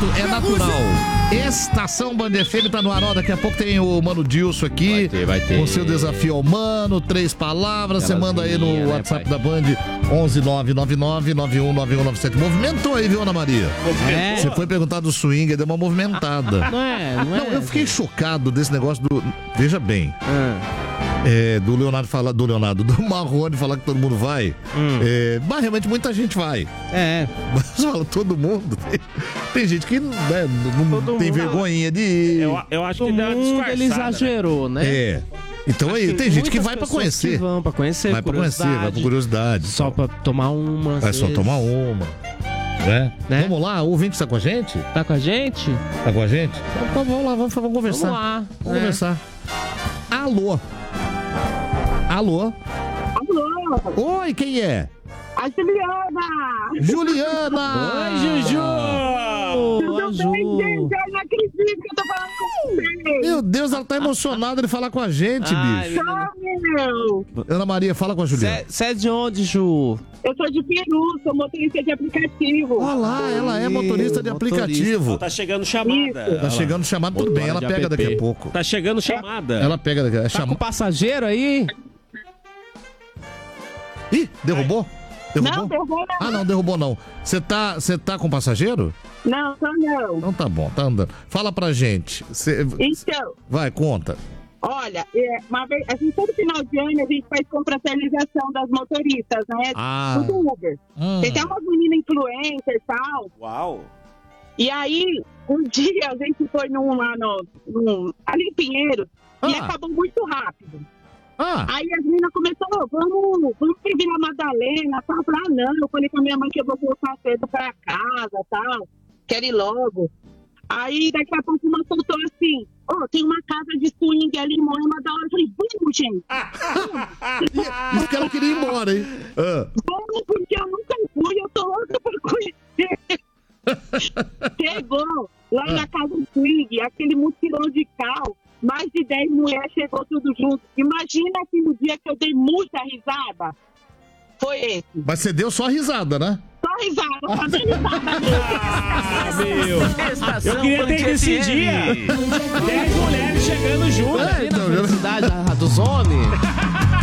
é natural. Estação Band FM tá no ar, ó, daqui a pouco tem o Mano Dilson aqui. Vai ter. Com seu desafio ao Mano, 3 palavras, você manda aí no WhatsApp da Band, 11999-919197. Movimentou aí, viu, Ana Maria? Você foi perguntar do swing, deu uma movimentada. Não, eu fiquei chocado desse negócio do... Veja bem. Do Marrone falar que todo mundo vai. Mas realmente muita gente vai. Mas fala, todo mundo. Tem gente que não tem vergonhinha de ir. Eu acho que deu uma disfarçada, ele exagerou, né? Então aí, tem gente que vai pra conhecer. Vão pra conhecer, vai pra conhecer, vai por curiosidade. Só pra tomar uma. Vai só tomar uma. Né? Vamos lá, o ouvinte tá com a gente? Tá com a gente? Tá com a gente? Então vamos lá, vamos conversar. Vamos lá. Vamos conversar. Alô? Alô? Oi, quem é? A Juliana! Juliana! Oi, Juju! Tudo bem, gente? Eu não acredito que eu tô falando com você! Meu Deus, ela tá emocionada de falar com a gente, bicho. Meu. Ana Maria, fala com a Juliana. Você é de onde, Ju? Eu sou de Peru, sou motorista de aplicativo. Olha lá, ela é motorista de aplicativo. Tá chegando chamada. Tá chegando chamada, tudo bem, ela pega daqui a pouco. Tá chegando chamada. Ela pega daqui a pouco. Tá com passageiro aí? Ih, derrubou? Não, derrubou não. Ah, não, derrubou não. Você tá com passageiro? Não, só não. Então tá bom, tá andando. Fala pra gente. Então. Vai, conta. Olha, uma vez, assim, todo final de ano a gente faz confraternização das motoristas, né? Do Uber. Tem até umas meninas influencers e tal. Uau! E aí, um dia a gente foi ali em Pinheiro e acabou muito rápido. Aí as meninas começaram, vamos pra Vila Madalena, tal. Eu falei, não, eu falei com a minha mãe que eu vou voltar cedo pra casa, tal, quero ir logo. Aí daqui a pouco uma soltou assim, tem uma casa de swing ali em Moema da hora. Eu falei, vamos, gente. Isso que ela queria ir embora, hein? Vamos, porque eu nunca fui, eu tô louca pra conhecer. Chegou lá na casa do swing, aquele mutirão de carro. Mais de 10 mulheres chegou tudo junto. Imagina que no dia que eu dei muita risada, foi esse. Mas você deu só risada, né? Só risada, só dei risada mesmo. Eu queria ter esse dia. 10 mulheres chegando juntas. Imagina a felicidade dos homens.